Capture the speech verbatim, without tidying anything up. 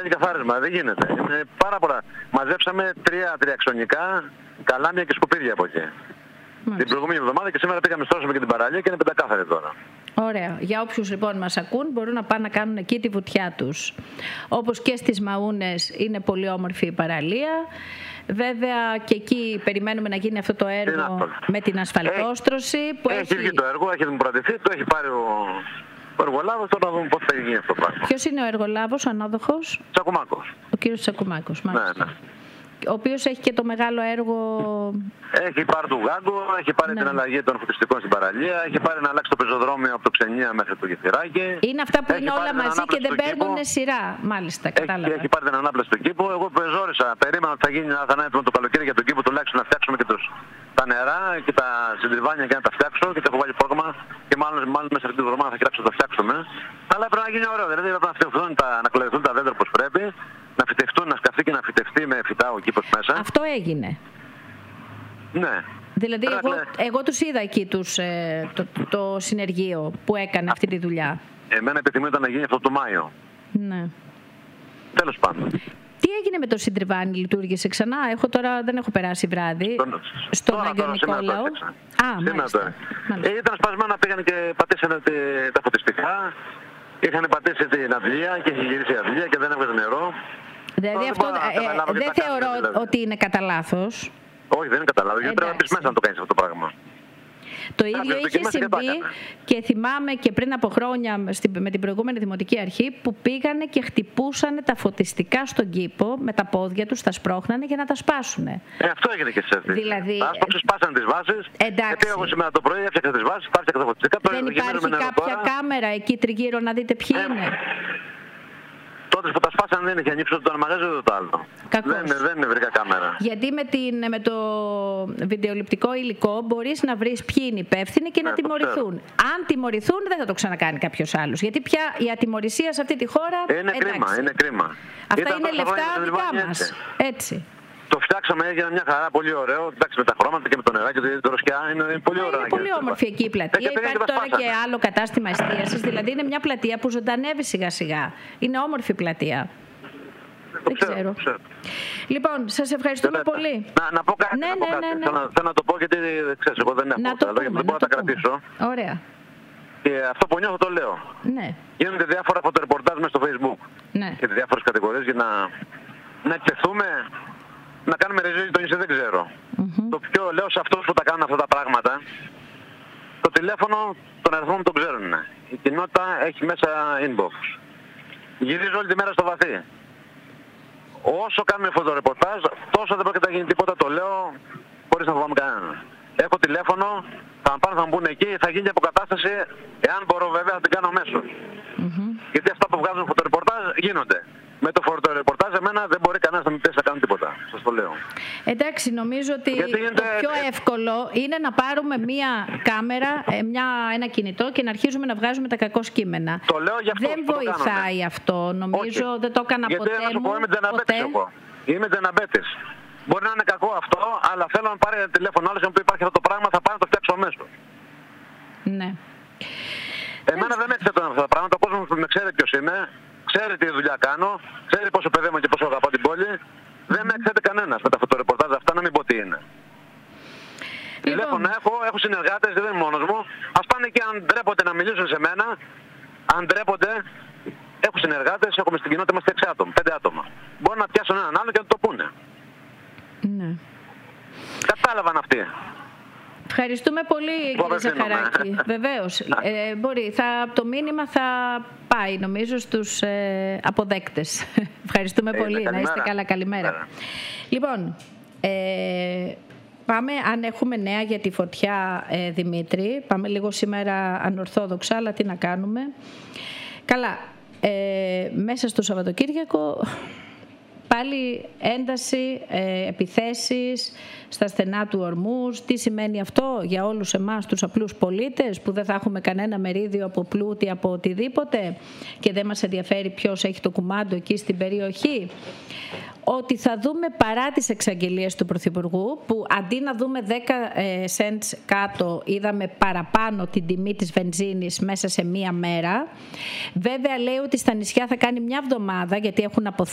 κάνει καθάρισμα. Δεν γίνεται. Είναι πάρα πολλά. Μαζέψαμε τρία τριαξονικά, καλάμια και σκουπίδια από εκεί. Μάλιστα. Την προηγούμενη εβδομάδα και σήμερα πήγαμε στρώσουμε και την παραλία και είναι πεντακάθαρη τώρα. Ωραία. Για όποιους λοιπόν μας ακούν μπορούν να πάνε να κάνουν εκεί τη βουτιά τους. Όπως και στις Μαούνες είναι πολύ όμορφη η παραλία. Βέβαια και εκεί περιμένουμε να γίνει αυτό το έργο με την ασφαλτόστρωση. Έχει, που έχει, έχει βγει το έργο, έχει δημοπρατηθεί, το έχει πάρει ο, ο εργολάβος, τώρα να δούμε πώς θα γίνει αυτό το πράγμα. Ποιος είναι ο εργολάβος, ο ανάδοχος? Τσακουμάκος. Ο κύριος Τσακουμάκος, μάλιστα. Ναι, ναι. Ο οποίος έχει και το μεγάλο έργο. Έχει πάρει του Γάγκο, έχει πάρει ναι. την αλλαγή των φωτιστικών στην παραλία, έχει πάρει να αλλάξει το πεζοδρόμιο από το Ξενία μέχρι το Γεφυράκι. Είναι αυτά που είναι όλα μαζί και δεν παίρνουν σειρά, μάλιστα. Κατάλαβα. Έχει, έχει πάρει την ανάπλαση του κήπου. Εγώ πεζόρισα, περίμενα ότι θα γίνει ένα θανάτημα το καλοκαίρι για τον κήπο, τουλάχιστον να φτιάξουμε και τους, τα νερά και τα συντριβάνια και να τα φτιάξω. Και το έχω βάλει πρόγραμμα και μάλλον, μάλλον μέσα αυτή την εβδομάδα θα κοιτάξω να τα φτιάξουμε. Αλλά πρέπει να γίνει ωραίο, δηλαδή πρέπει να φτιαχτούν τα, να κλωθούν τα δέντρα όπως πρέπει. Να φυτευτούν, να σκαφτεί και να φυτευτεί με φυτά ο κήπος μέσα. Αυτό έγινε. Ναι. Δηλαδή εγώ, εγώ τους είδα εκεί τους, ε, το, το συνεργείο που έκανε αυτή τη δουλειά. Εμένα επιθυμούνταν να γίνει αυτό το Μάιο. Ναι. Τέλος πάντων. Τι έγινε με το συντριβάνι, λειτουργήσε ξανά? Έχω τώρα, δεν έχω περάσει βράδυ. Τον, στον Άγιο Νικόλαο. Α, μάλιστα. μάλιστα. Ε, ήταν σπασμένα, πήγαν και πατήσανε τα φωτιστικά. Είχαν πατήσει την αυλία και είχε γυρίσει η αυλία και δεν έβγαζε νερό. Δηλαδή αυτό ε, δεν θεωρώ κάνει, δηλαδή. ότι είναι κατά λάθος. Όχι, δεν είναι κατά λάθος, γιατί πρέπει να πεις μέσα να το κάνεις αυτό το πράγμα. Το ίδιο είχε συμβεί και θυμάμαι και πριν από χρόνια με την προηγούμενη Δημοτική Αρχή που πήγανε και χτυπούσαν τα φωτιστικά στον κήπο με τα πόδια τους, τα σπρώχνανε για να τα σπάσουν. Ε, αυτό έγινε και σε αυτή. Δηλαδή, άσπαξε, σπάσανε τις βάσεις. Εντάξει. Και εγώ σήμερα το πρωί έφτιαξα τις βάσεις, πάρτιαξα τα φωτιστικά. Δεν υπάρχει κάποια κάμερα εκεί τριγύρω να δείτε ποιοι ε, είναι? Τότε που τα σπάσανε δεν είχε ανοίξει το μαγαζί ούτε το άλλο. Δεν, δεν βρήκα κάμερα. Γιατί με, την, με το βιντεοληπτικό υλικό μπορείς να βρεις ποιοι είναι υπεύθυνοι και να ναι, τιμωρηθούν. Αν τιμωρηθούν δεν θα το ξανακάνει κάποιος άλλος. Γιατί πια η ατιμωρησία σε αυτή τη χώρα. Είναι εντάξει. κρίμα, είναι κρίμα. Αυτά Ήταν είναι λεφτά δικά μας. Έτσι. έτσι. Το φτιάξαμε, έγινε μια χαρά, πολύ ωραίο. Εντάξει, με τα χρώματα και με το νεράκι, το δροσκιά είναι, είναι πολύ ωραίο. Είναι πολύ όμορφη εκεί η πλατεία. Υπάρχει και τώρα και άλλο κατάστημα εστίασης. Δηλαδή είναι μια πλατεία που ζωντανεύει σιγά σιγά. Είναι όμορφη πλατεία. Το δεν ξέρω. ξέρω. ξέρω. Λοιπόν, σας ευχαριστούμε Λέτε. πολύ. Να, να πω κάτι. Ναι, να πω ναι, κάτι. ναι, ναι. Θέλω, να, θέλω να το πω γιατί ξέρεις, εγώ δεν έχω τα λόγια, δεν μπορώ να τα κρατήσω. Ωραία. Και αυτό που νιώθω το λέω. Ναι. Γίνονται διάφορα φωτορεπορτάζ μέσα στο Facebook. Ναι. Και διάφορες κατηγορίες για να, να εκτεθούμε, να κάνουμε ρεζίλη, δεν ξέρω. Mm-hmm. Το πιο λέω σε αυτούς που τα κάνουν αυτά τα πράγματα, το τηλέφωνο, τον αριθμό μου τον ξέρουν. Η κοινότητα έχει μέσα inbox. Γυρίζω όλη τη μέρα στο βαθύ. Όσο κάνουμε φωτορεπορτάζ, τόσο δεν πρόκειται να γίνει τίποτα, το λέω χωρίς να φοβάμαι κανέναν. Έχω τηλέφωνο, θα με πάνε, θα μου πούνε εκεί, θα γίνει αποκατάσταση, εάν μπορώ βέβαια να την κάνω αμέσως. Mm-hmm. Γιατί αυτά που βγάζουν φωτορεπορτάζ γίνονται. Με το φωτορεπορτάζ εμένα δεν μπορεί κανένας να μην πιέσει να κάνει τίποτα. Σας το λέω. Εντάξει, νομίζω ότι γίνεται... το πιο εύκολο είναι να πάρουμε μία κάμερα, μια, ένα κινητό και να αρχίζουμε να βγάζουμε τα κακό κείμενα. Το λέω για αυτό. Δεν βοηθάει αυτό. Νομίζω όχι. Δεν το έκανα γιατί ποτέ μου. μου. Είμαι τζαναμπέτης εγώ. Είμαι τζαναμπέτης. Μπορεί να είναι κακό αυτό, αλλά θέλω να πάρει τηλέφωνο άλλος και να μου πει υπάρχει αυτό το πράγμα, θα πάω να το φτιάξω αμέσως. Ναι. Εμένα δεν με εξέτονα αυτά τα πράγματα. Ο κόσμος που με ξέρει ποιος είμαι, ξέρει τι δουλειά κάνω, ξέρει πόσο παιδεύω και πόσο αγαπάω την πόλη. Mm-hmm. Δεν με εξέτει κανένας με τα φωτορεπορτάζ αυτά, να μην πω τι είναι. Λοιπόν. Τηλέφωνα έχω, έχω συνεργάτες, δεν είναι μόνος μου. Ας πάνε και αν ντρέπονται να μιλήσουν σε μένα, αν ντρέπονται, έχω συνεργάτες, έχουμε στην κοινότητα, είμαστε έξι άτομα, πέντε άτομα. Μπορούν να πιάσουν έναν άλλο και να το πούνε. Ναι. Κατάλαβαν αυτοί. Ευχαριστούμε πολύ, κύριε Ζαχαράκη. Βεβαίως. Ε, μπορεί. Θα, το μήνυμα θα πάει, νομίζω, στους ε, αποδέκτες. Ευχαριστούμε ε, πολύ. Να είστε καλά. Καλημέρα. Καλημέρα. Λοιπόν, ε, πάμε, αν έχουμε νέα για τη φωτιά, ε, Δημήτρη. Πάμε λίγο σήμερα ανορθόδοξα, αλλά τι να κάνουμε. Καλά. Ε, μέσα στο Σαββατοκύριακο... Πάλι ένταση, ε, επιθέσεις στα στενά του Ορμούς. Τι σημαίνει αυτό για όλους εμάς τους απλούς πολίτες που δεν θα έχουμε κανένα μερίδιο από πλούτη, από οτιδήποτε και δεν μας ενδιαφέρει ποιος έχει το κουμάντο εκεί στην περιοχή? Ότι θα δούμε παρά τις εξαγγελίες του Πρωθυπουργού που αντί να δούμε δέκα cents κάτω είδαμε παραπάνω την τιμή της βενζίνης μέσα σε μία μέρα. Βέβαια λέει ότι στα νησιά θα κάνει μια εβδομάδα γιατί έχουν αποθέσει